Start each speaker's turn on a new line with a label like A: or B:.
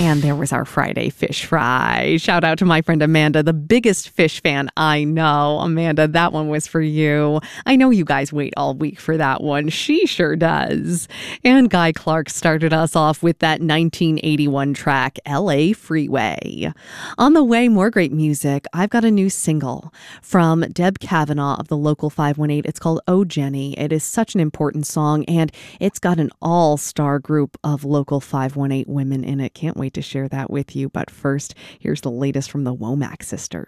A: And there was our Friday fish fry. Shout out to my friend Amanda, the biggest fish fan I know. Amanda, that one was for you. I know you guys wait all week for that one. She sure does. And Guy Clark started us off with that 1981 track, LA Freeway. On the way, more great music. I've got a new single from Deb Kavanaugh of the Local 518. It's called Oh Jenny. It is such an important song, and it's got an all-star group of Local 518 women in it. Can't wait to share that with you. But first, here's the latest from the Womack sisters.